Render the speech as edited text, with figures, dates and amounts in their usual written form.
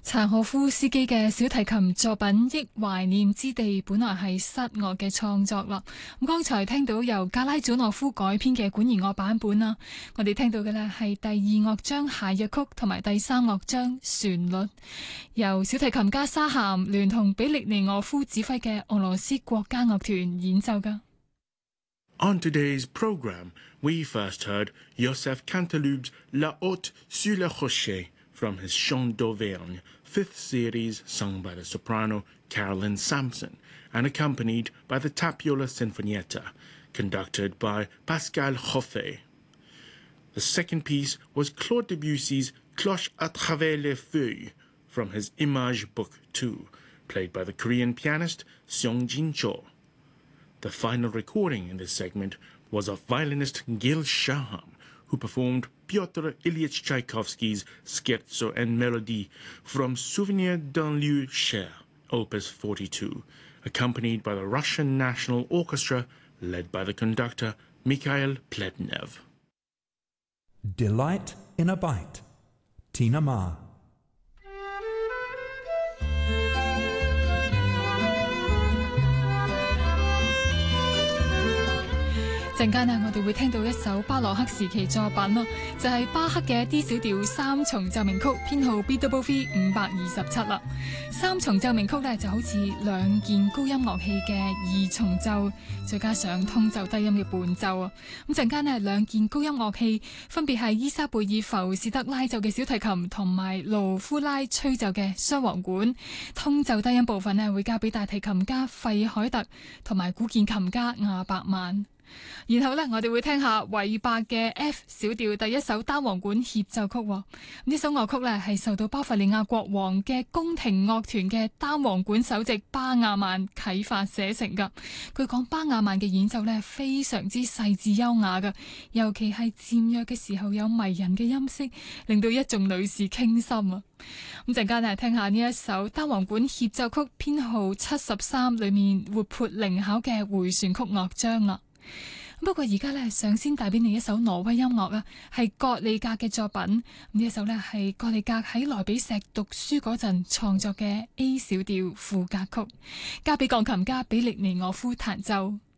柴可夫斯基嘅小提琴作品《憶懷念之地》本來係室樂嘅創作啦。咁剛才聽到由格拉祖諾夫改編嘅管弦樂版本啦，我哋聽到嘅呢係第二樂章諧謔曲同埋第三樂章旋律，由小提琴家沙咸聯同比利尼俄夫指揮嘅俄羅斯國家樂團演奏㗎。 On today's program, we first heard Joseph Canteloup's La Haute sur le Rocher from his Chant d'Auvergne, 5th series sung by the soprano Carolyn Sampson and accompanied by the Tapiola Sinfonietta, conducted by Pascal Joffé. The second piece was Claude Debussy's Cloche à travers les feuilles from his Image Book 2, played by the Korean pianist Seong-jin Cho. The final recording in this segment was of violinist Gil Shaham, who performed Pyotr Ilyich Tchaikovsky's Scherzo and Melody from Souvenir d'un lieu cher, Opus 42, accompanied by the Russian National Orchestra, led by the conductor Mikhail Plednev. Delight in a Bite, Tina Ma. 陣間我哋會聽到一首巴洛克時期作品咯，就係巴克嘅 D 小調三重奏鳴曲，編號 BWV 527啦。三重奏鳴曲呢就好似兩件高音樂器嘅二重奏，再加上通奏低音嘅伴奏啊。咁陣間呢兩件高音樂器分別係伊莎貝爾浮士德拉奏嘅小提琴同埋盧夫拉吹奏嘅雙簧管，通奏低音部分呢會交俾大提琴家費海特同埋古鍵琴家亞伯曼。然後呢，我哋會聽下韋伯嘅 F 小調第一首單簧管協奏曲。呢首樂曲呢係受到巴伐利亞國王嘅宮廷樂團嘅單簧管首席巴亞曼啟發寫成噶。據講巴亞曼嘅演奏呢非常之細緻優雅噶，尤其係漸弱嘅時候有迷人嘅音色，令到一眾女士傾心啊！咁陣間聽下呢一首單簧管協奏曲編號73裏面活潑靈巧嘅回旋曲樂章啦。不過而家呢，想先帶俾你一首挪威音樂啊，係葛利格嘅作品。呢一首呢，係葛利格喺萊比錫讀書嗰陣創作嘅 A 小調賦格曲，交俾鋼琴家比利尼俄夫彈奏。